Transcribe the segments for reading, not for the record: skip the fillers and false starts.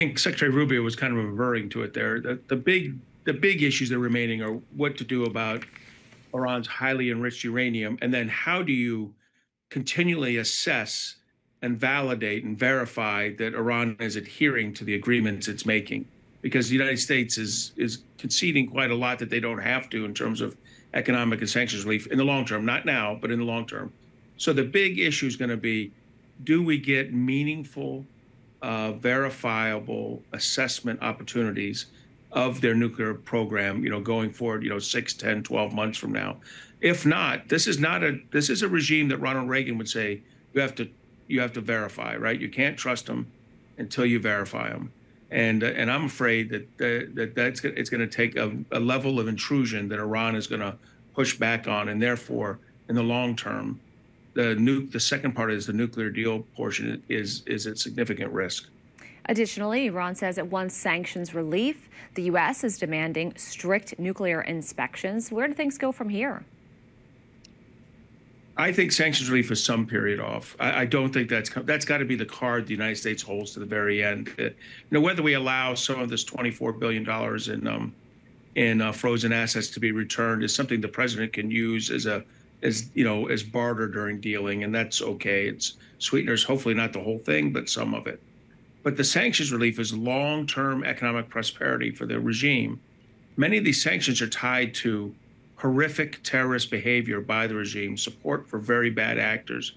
think Secretary Rubio was kind of referring to it there. The big issues that are remaining are what to do about Iran's highly enriched uranium, and then how do you continually assess and validate and verify that Iran is adhering to the agreements it's making? Because the United States is conceding quite a lot that they don't have to in terms of economic and sanctions relief in the long term, not now, but in the long term. So the big issue is going to be, do we get meaningful, verifiable assessment opportunities of their nuclear program, going forward, 6, 10, 12 months from now? If not, this is a regime that Ronald Reagan would say, you have to verify, right? You can't trust them until you verify them. And I'm afraid that it's going to take a level of intrusion that Iran is going to push back on, and therefore, in the long term, the second part is the nuclear deal portion is at significant risk. Additionally, Iran says it wants sanctions relief. The U.S. is demanding strict nuclear inspections. Where do things go from here? I think sanctions relief is some period off. I don't think that's got to be the card the United States holds to the very end. Whether we allow some of this $24 billion in frozen assets to be returned is something the president can use as barter during dealing, and that's okay. It's sweeteners, hopefully not the whole thing, but some of it. But the sanctions relief is long-term economic prosperity for the regime. Many of these sanctions are tied to horrific terrorist behavior by the regime, support for very bad actors,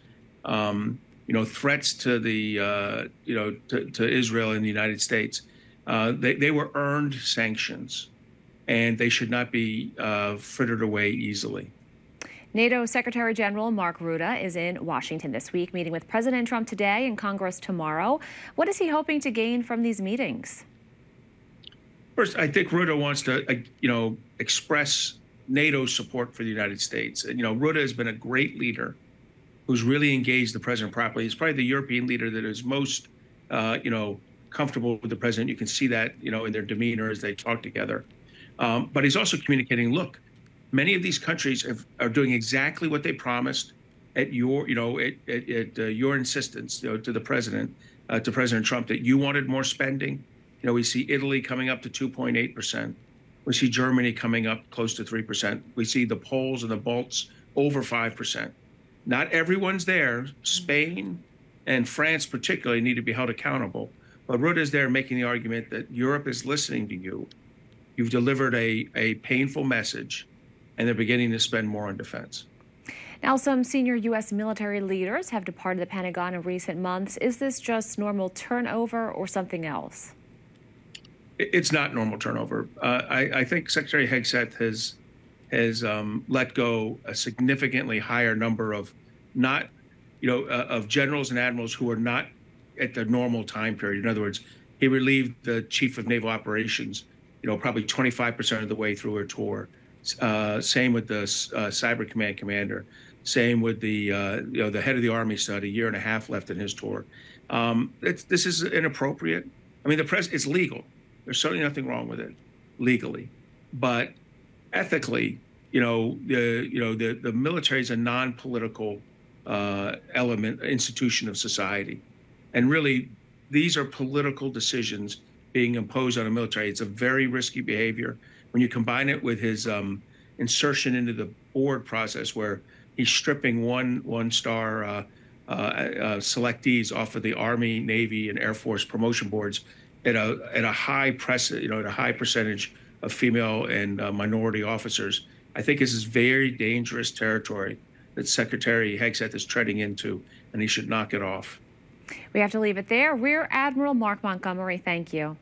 threats to the to Israel and the United States. They were earned sanctions, and they should not be frittered away easily. NATO Secretary General Mark Rutte is in Washington this week, meeting with President Trump today and Congress tomorrow. What is he hoping to gain from these meetings? First, I think Rutte wants to, express NATO's support for the United States. And, Rutte has been a great leader who's really engaged the president properly. He's probably the European leader that is most, comfortable with the president. You can see that, in their demeanor as they talk together. But he's also communicating, look, many of these countries are doing exactly what they promised at your, your insistence, to the president, to President Trump, that you wanted more spending. We see Italy coming up to 2.8%. We see Germany coming up close to 3%. We see the Poles and the Balts over 5%. Not everyone's there. Spain and France particularly need to be held accountable. But Rutte is there making the argument that Europe is listening to you. You've delivered a painful message, and they're beginning to spend more on defense. Now, some senior U.S. military leaders have departed the Pentagon in recent months. Is this just normal turnover or something else? It's not normal turnover. I think Secretary Hegseth has let go a significantly higher number of of generals and admirals who are not at the normal time period. In other words, he relieved the chief of naval operations, probably 25% of the way through her tour. Same with the Cyber Command commander. Same with the head of the Army stud, a year and a half left in his tour. This is inappropriate. I mean, it's legal. There's certainly nothing wrong with it legally, but ethically, the military is a non-political institution of society, and really, these are political decisions being imposed on a military. It's a very risky behavior. When you combine it with his insertion into the board process, where he's stripping one-star selectees off of the Army, Navy, and Air Force promotion boards at a high percentage of female and minority officers, I think this is very dangerous territory that Secretary Hegseth is treading into, and he should knock it off. We have to leave it there. Rear Admiral Mark Montgomery, thank you.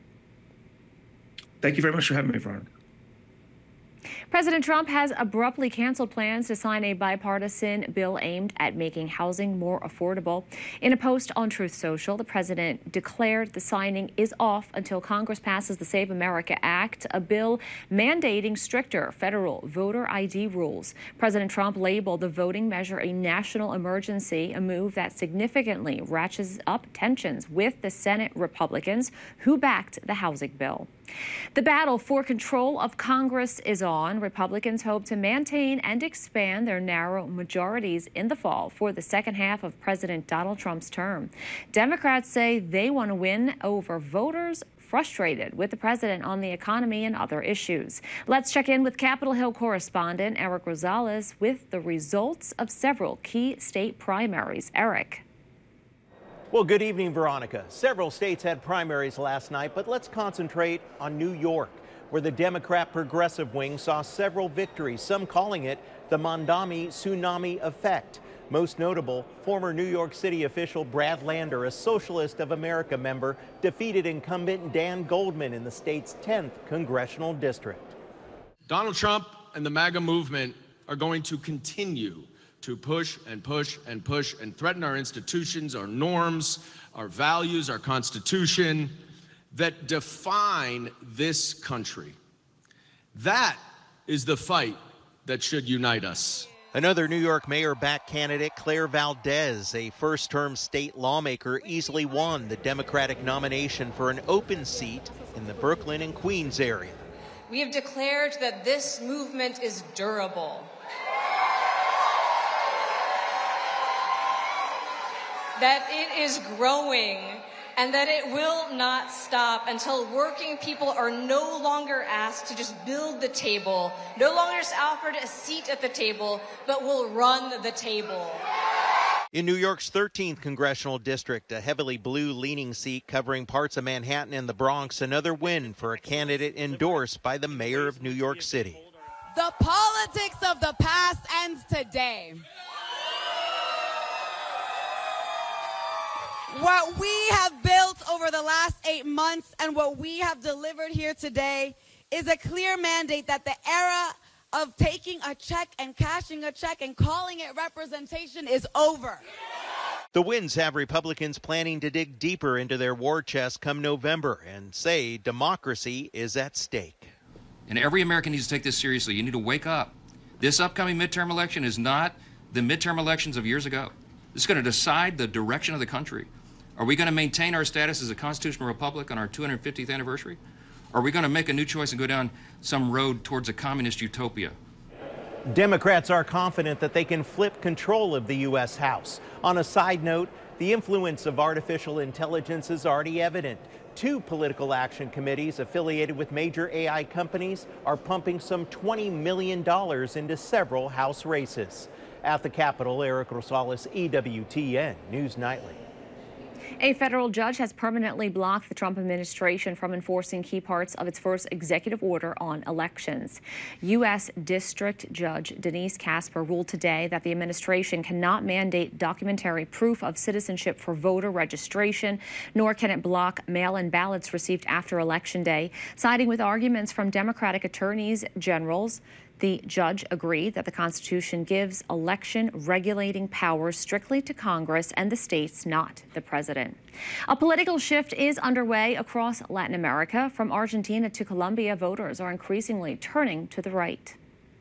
Thank you very much for having me, Veronica. President Trump has abruptly canceled plans to sign a bipartisan bill aimed at making housing more affordable. In a post on Truth Social, the president declared the signing is off until Congress passes the Save America Act, a bill mandating stricter federal voter ID rules. President Trump labeled the voting measure a national emergency, a move that significantly ratchets up tensions with the Senate Republicans who backed the housing bill. The battle for control of Congress is on. gone, Republicans hope to maintain and expand their narrow majorities in the fall for the second half of President Donald Trump's term. Democrats say they want to win over voters frustrated with the president on the economy and other issues. Let's check in with Capitol Hill correspondent Eric Rosales with the results of several key state primaries. Eric. Well, good evening, Veronica. Several states had primaries last night, but let's concentrate on New York, where the Democrat progressive wing saw several victories, some calling it the Mamdani tsunami effect. Most notable, former New York City official Brad Lander, a Socialist of America member, defeated incumbent Dan Goldman in the state's 10th congressional district. Donald Trump and the MAGA movement are going to continue to push and push and push and threaten our institutions, our norms, our values, our Constitution that define this country. That is the fight that should unite us. Another New York mayor-backed candidate, Claire Valdez, a first-term state lawmaker, easily won the Democratic nomination for an open seat in the Brooklyn and Queens area. We have declared that this movement is durable, that it is growing, and that it will not stop until working people are no longer asked to just build the table, no longer just offered a seat at the table, but will run the table. In New York's 13th congressional district, a heavily blue-leaning seat covering parts of Manhattan and the Bronx, another win for a candidate endorsed by the mayor of New York City. The politics of the past ends today. What we have built over the last 8 months and what we have delivered here today is a clear mandate that the era of taking a check and cashing a check and calling it representation is over. The wins have Republicans planning to dig deeper into their war chest come November and say democracy is at stake. And every American needs to take this seriously. You need to wake up. This upcoming midterm election is not the midterm elections of years ago. This is going to decide the direction of the country. Are we going to maintain our status as a constitutional republic on our 250th anniversary? Or are we going to make a new choice and go down some road towards a communist utopia? Democrats are confident that they can flip control of the U.S. House. On a side note, the influence of artificial intelligence is already evident. 2 political action committees affiliated with major AI companies are pumping some $20 million into several House races. At the Capitol, Eric Rosales, EWTN News Nightly. A federal judge has permanently blocked the Trump administration from enforcing key parts of its first executive order on elections. U.S. District Judge Denise Casper ruled today that the administration cannot mandate documentary proof of citizenship for voter registration, nor can it block mail-in ballots received after Election Day. Siding with arguments from Democratic attorneys generals, the judge agreed that the Constitution gives election regulating powers strictly to Congress and the states, not the president. A political shift is underway across Latin America. From Argentina to Colombia, voters are increasingly turning to the right.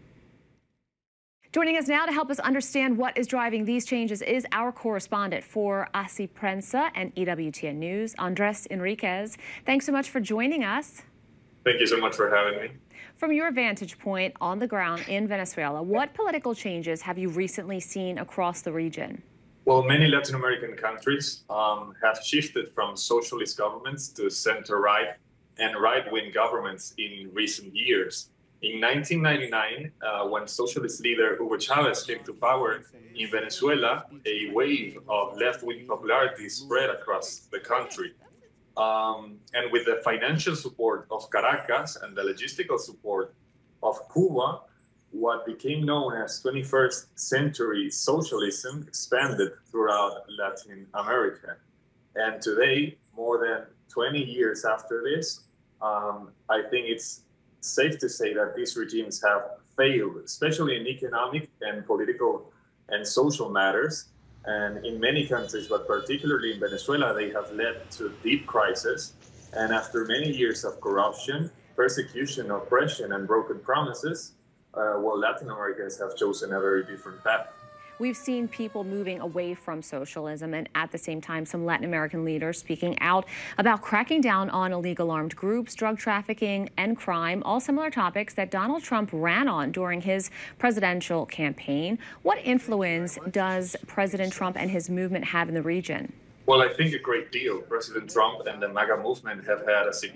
Joining us now to help us understand what is driving these changes is our correspondent for Así Prensa and EWTN News, Andres Enriquez. Thanks so much for joining us. Thank you so much for having me. From your vantage point on the ground in Venezuela, what political changes have you recently seen across the region? Well, many Latin American countries have shifted from socialist governments to center-right and right-wing governments in recent years. In 1999, when socialist leader Hugo Chavez came to power in Venezuela, a wave of left-wing popularity spread across the country. And with the financial support of Caracas and the logistical support of Cuba, what became known as 21st century socialism expanded throughout Latin America. And today, more than 20 years after this, I think it's safe to say that these regimes have failed, especially in economic and political and social matters. And in many countries, but particularly in Venezuela, they have led to deep crisis. And after many years of corruption, persecution, oppression, and broken promises, Latin Americans have chosen a very different path. we've seen people moving away from socialism, and at the same time, some Latin American leaders speaking out about cracking down on illegal armed groups, drug trafficking, and crime, all similar topics that Donald Trump ran on during his presidential campaign. What influence does President Trump and his movement have in the region? Well, I think a great deal. President Trump and the MAGA movement have had a significant